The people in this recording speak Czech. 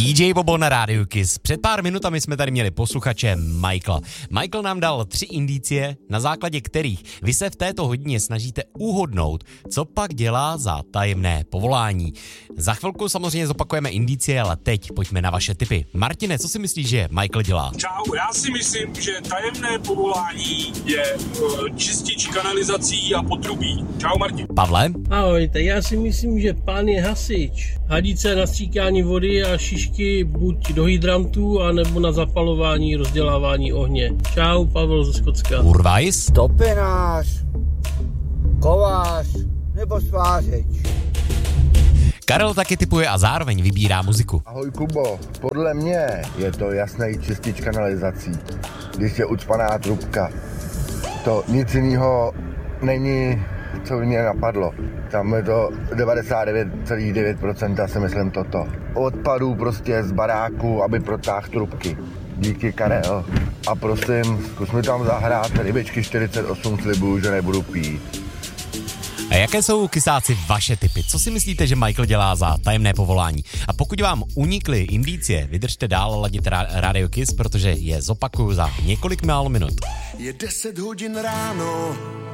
DJ Bobo na Rádiu Kiss. Před pár minutami jsme tady měli posluchače Michaela. Michael nám dal 3 indicie, na základě kterých vy se v této hodině snažíte uhodnout, co pak dělá za tajemné povolání. Za chvilku samozřejmě zopakujeme indicie, ale teď pojďme na vaše tipy. Martine, co si myslíš, že Michael dělá? Čau, já si myslím, že tajemné povolání je čistič kanalizací a potrubí. Čau, Martin. Pavle? Ahoj, tak já si myslím, že pán je hasič. Hadice na stříkání vody a šišky buď do hydrantů, anebo na zapalování, rozdělávání ohně. Čau, Pavel ze Skotska. Urvajs? Topinář, kovář nebo svářeč. Karel taky tipuje a zároveň vybírá muziku. Ahoj Kubo, podle mě je to jasný čistič kanalizací, když je ucpaná trubka. To nic jiného není, co by mě napadlo. Tam je to 99,9% si myslím toto. Odpadů prostě z baráku, aby protáhl trubky. Díky, Karel. A prosím, zkus mi tam zahrát Rybičky 48, slibuju, že nebudu pít. A jaké jsou, kysáci, vaše tipy? Co si myslíte, že Michael dělá za tajemné povolání? A pokud vám unikly indicie, vydržte dál ladit Radio Kiss, protože je zopakuju za několik málo minut. Je 10 hodin ráno,